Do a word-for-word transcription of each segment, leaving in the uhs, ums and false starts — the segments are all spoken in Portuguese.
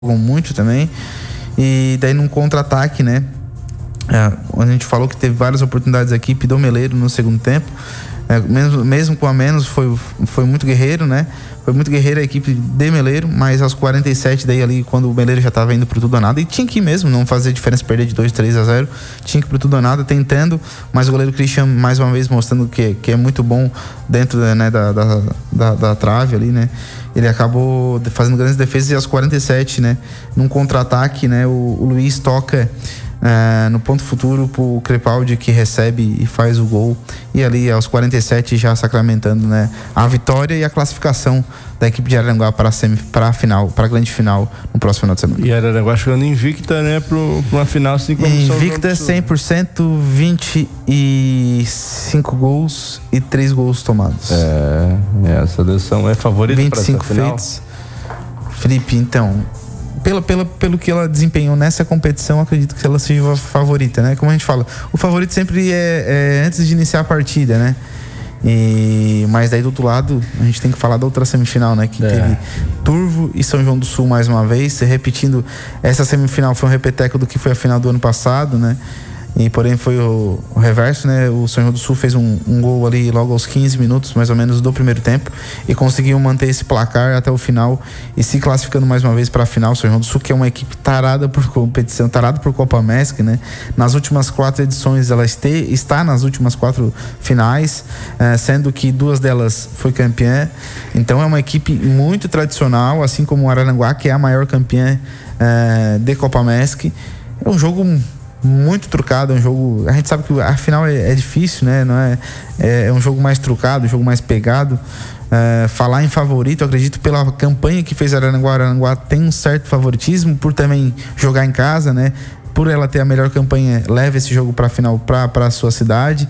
muito também. E daí num contra-ataque, né? É, onde a gente falou que teve várias oportunidades aqui, equipe do Meleiro no segundo tempo. É, mesmo, mesmo com a menos, foi, foi muito guerreiro, né? Foi muito guerreiro a equipe de Meleiro, mas aos quarenta e sete, daí ali, quando o Meleiro já estava indo pro tudo ou nada, e tinha que ir mesmo, não fazer diferença perder de dois, três a zero, tinha que ir pro tudo ou nada, tentando, mas o goleiro Christian, mais uma vez, mostrando que, que é muito bom dentro, né, da, da, da, da trave ali, né? Ele acabou fazendo grandes defesas e aos quarenta e sete, né? Num contra-ataque, né? O, o Luiz toca Uh, no ponto futuro pro Crepaldi, que recebe e faz o gol, e ali aos quarenta e sete já sacramentando, né, a vitória e a classificação da equipe de Araranguá para a semi, para a final, para a grande final no próximo final de semana. E Araranguá chegando invicta, né, para uma final assim como invicta cem por cento, vinte e cinco gols e três gols tomados. É, a seleção é favorita para essa final. Feitos. Felipe, então, Pelo, pelo, pelo que ela desempenhou nessa competição, acredito que ela seja a favorita, né? Como a gente fala, o favorito sempre é, é antes de iniciar a partida, né? E, mas daí do outro lado, a gente tem que falar da outra semifinal, né? Que é. teve Turvo e São João do Sul mais uma vez, repetindo, essa semifinal foi um repeteco do que foi a final do ano passado, né? E porém foi o, o reverso, né? O São João do Sul fez um, um gol ali logo aos quinze minutos, mais ou menos, do primeiro tempo, e conseguiu manter esse placar até o final e se classificando mais uma vez para a final. O São João do Sul, que é uma equipe tarada por competição, tarada por Copa Mesc, né? Nas últimas quatro edições ela este, está nas últimas quatro finais, eh, sendo que duas delas foi campeã. Então é uma equipe muito tradicional, assim como o Araranguá, que é a maior campeã eh, de Copa Mesc. É um jogo muito trucado, é um jogo, a gente sabe que a final é, é difícil, né? Não é, é, é um jogo mais trucado, um jogo mais pegado. É, falar em favorito, eu acredito pela campanha que fez Araranguá, Araranguá tem um certo favoritismo por também jogar em casa, né? Por ela ter a melhor campanha, leva esse jogo para a final, para a sua cidade,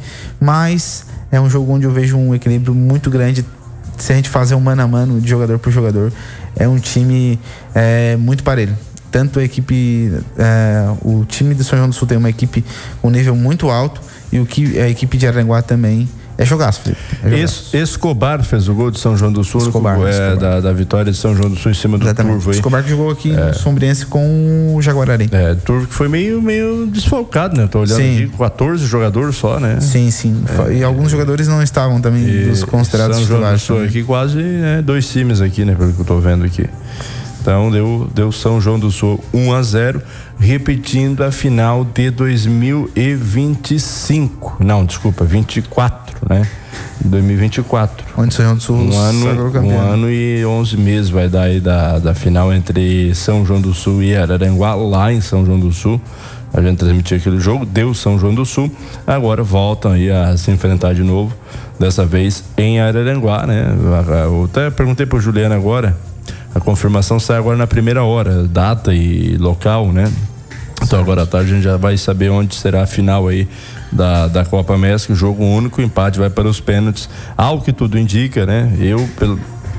mas é um jogo onde eu vejo um equilíbrio muito grande. Se a gente fazer um mano a mano de jogador por jogador, é um time é, muito parelho. Tanto a equipe, é, o time de São João do Sul tem uma equipe com nível muito alto, e o que a equipe de Araranguá também é jogaço, Felipe. É jogaço. Es, Escobar fez o gol de São João do Sul, Escobar, é, Escobar. Da, da vitória de São João do Sul em cima do Exatamente. Turvo aí. Escobar que jogou aqui é. no Sombriense com o Jaguarari. É, Turvo que foi meio, meio desfalcado, né? Tô olhando sim. aqui, quatorze jogadores só, né? Sim, sim. É. E alguns jogadores não estavam também e dos considerados São João do Sul também. aqui quase né, dois times aqui, né? Pelo que eu tô vendo aqui. Então deu, deu São João do Sul um a zero, repetindo a final de dois mil e vinte e cinco. Não, desculpa, vinte e quatro, né? dois mil e vinte e quatro. Onde São João do Sul um ano, um ano e onze meses vai dar aí da, da final entre São João do Sul e Araranguá, lá em São João do Sul. A gente transmitiu aquele jogo, deu São João do Sul. Agora voltam aí a se enfrentar de novo, dessa vez em Araranguá, né? Eu até perguntei pro Juliano agora. A confirmação sai agora na primeira hora, data e local, né? Então agora à tarde a gente já vai saber onde será a final aí da, da Copa Mesc, jogo único, o empate vai para os pênaltis, ao que tudo indica, né? Eu, pelo,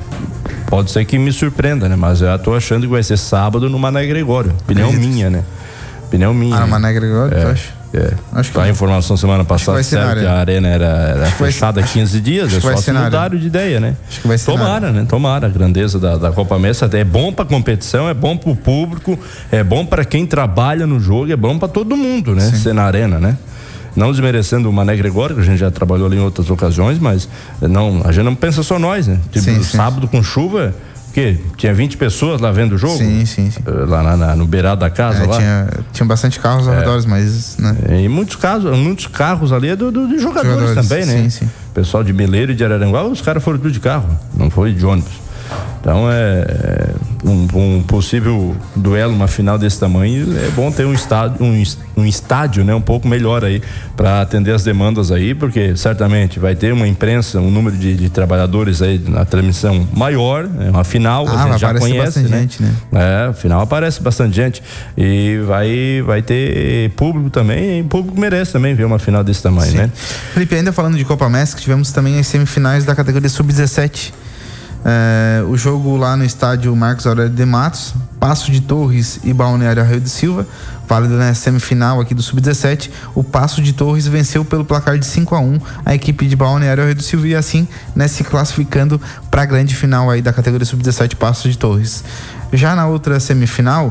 pode ser que me surpreenda, né? Mas eu já tô achando que vai ser sábado no Mané Gregório, opinião minha, né? Opinião minha. Ah, no né? Mané Gregório, é, tu acha? É. Acho que a informação semana passada disseram que a arena era, era fechada há quinze dias, é só se mudaram de ideia, né? Acho que vai ser Tomara, né? Tomara a grandeza da, da Copa Mesc, é bom pra competição, é bom pro público, é bom pra quem trabalha no jogo, é bom pra todo mundo, né? Sim. Ser na arena, né? Não desmerecendo o Mané Gregório, que a gente já trabalhou ali em outras ocasiões, mas não, a gente não pensa só nós, né? Tipo, sim, sim. Sábado com chuva, que tinha vinte pessoas lá vendo o jogo? Sim, sim, sim. Lá na, na, no beirado da casa, é, lá. Tinha, tinha bastante carros ao é. redor, mas, né? E muitos casos, muitos carros ali é do, do, de jogadores, jogadores também, né? Sim, sim. Pessoal de Meleiro e de Araranguá, os caras foram tudo de carro, não foi de ônibus. Então é um, um possível duelo, uma final desse tamanho, é bom ter um estádio, um, um estádio, né, um pouco melhor aí para atender as demandas aí, porque certamente vai ter uma imprensa, um número de, de trabalhadores aí na transmissão maior, né, uma final, ah, a gente já conhece, né? Gente, né? É, afinal aparece bastante gente e vai, vai ter público também, e o público merece também ver uma final desse tamanho, sim. né? Felipe, ainda falando de Copa Mesc, tivemos também as semifinais da categoria sub dezessete. É, o jogo lá no estádio Marcos Aurélio de Matos, Paço de Torres e Balneário Arroio do Silva, válido na semifinal aqui do sub dezessete. O Paço de Torres venceu pelo placar de cinco a um a equipe de Balneário Arroio do Silva e assim, né, se classificando para a grande final aí da categoria sub dezessete Paço de Torres. Já na outra semifinal,